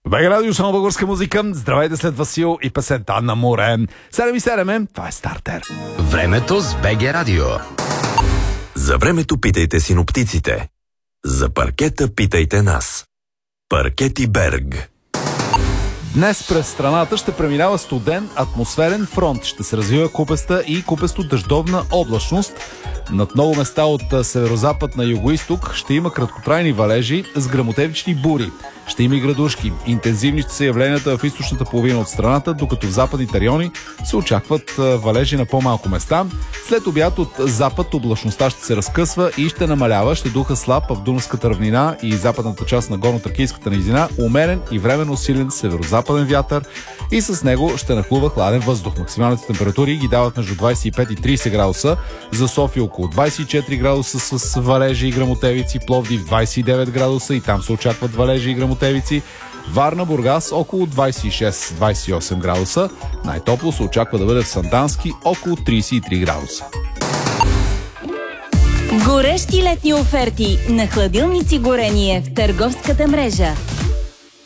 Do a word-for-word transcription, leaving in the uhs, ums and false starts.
БГ Радио, само българска музика. Здравейте след Васил и песента на море. седем и седем е, това е стартер. Времето с БГ Радио. За времето питайте синоптиците. За паркета питайте нас. Паркети Берг. Днес през страната ще преминава студен атмосферен фронт. Ще се развива купеста и купесто дъждовна облачност. Над много места от северозапад на югоизток ще има краткотрайни валежи с гръмотевични бури. Ще има и градушки. Интензивни ще са явленията в източната половина от страната, докато в западните райони се очакват валежи на по-малко места. След обяд от запад облачността ще се разкъсва и ще намалява. Ще духа слаб в Дунавската равнина и западната част на горно-тракийската низина, умерен и временно силен северозападен вятър и с него ще нахлува хладен въздух. Максималните температури ги дават между двадесет и пет и тридесет градуса. За София около двадесет и четири градуса с валежи и гръмотевици, Пловдив двадесет и девет градуса и там се очакват валежи и гръмотевици. Варна, Бургас около двадесет и шест до двадесет и осем градуса. Най-топло се очаква да бъде в Сандански около тридесет и три градуса. Горещи летни оферти на хладилници Горение в търговската мрежа.